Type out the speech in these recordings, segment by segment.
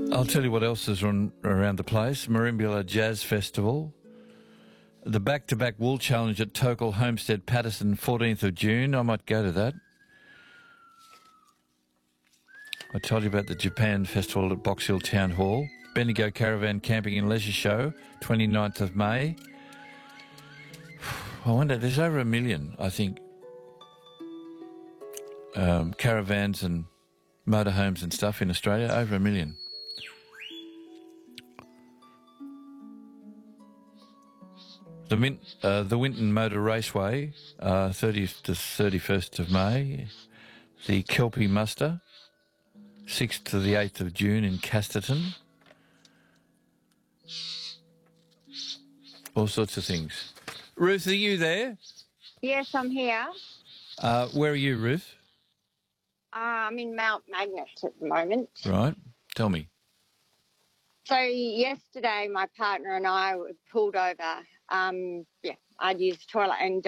I'll tell you what else is around the place. Marimbula Jazz Festival. The back-to-back Wool Challenge at Tokal Homestead Patterson, 14th of June. I might go to that. I told you about the Japan Festival at Box Hill Town Hall. Bendigo Caravan Camping and Leisure Show, 29th of May. I wonder, there's over 1 million, I think, caravans and motorhomes and stuff in Australia. Over 1 million. The Winton Motor Raceway, 30th to 31st of May. The Kelpie Muster, 6th to the 8th of June in Casterton. All sorts of things. Ruth, are you there? Yes, I'm here. Where are you, Ruth? I'm in Mount Magnet at the moment. Right. Tell me. So yesterday, my partner and I were pulled over. I'd used the toilet, and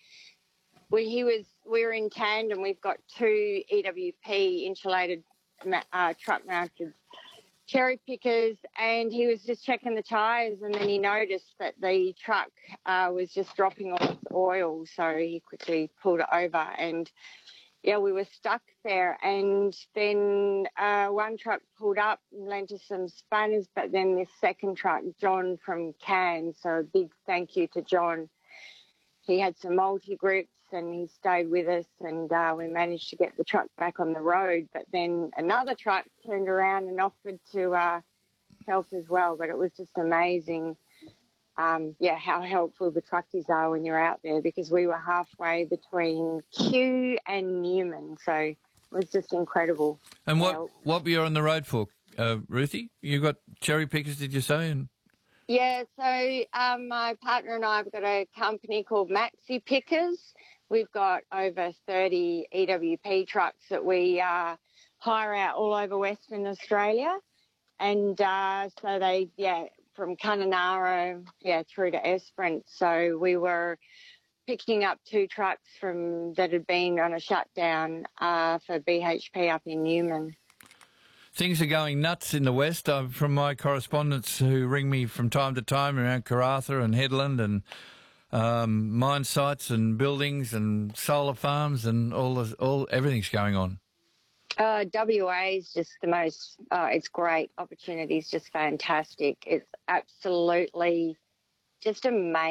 we were in tandem. We've got two EWP insulated truck-mounted cherry pickers, and he was just checking the tyres, and then he noticed that the truck was just dropping all its oil, so he quickly pulled it over, and yeah, we were stuck there. And then one truck pulled up and lent us some spanners, but then this second truck, John from Cairns, so a big thank you to John. He had some multi-grips and he stayed with us, and we managed to get the truck back on the road. But then another truck turned around and offered to help as well. But it was just amazing, how helpful the truckies are when you're out there, because we were halfway between Kew and Newman. So it was just incredible. And what were you on the road for, Ruthie? You got cherry pickers, did you say? Yeah, so my partner and I have got a company called Maxi Pickers. We've got over 30 EWP trucks that we hire out all over Western Australia. And so they, from Kununurra, through to Esperance. So we were picking up two trucks that had been on a shutdown for BHP up in Newman. Things are going nuts in the West. From my correspondents who ring me from time to time around Karratha and Headland and mine sites and buildings and solar farms and everything's going on. WA is just the most, it's great. Opportunities just fantastic. It's absolutely just amazing.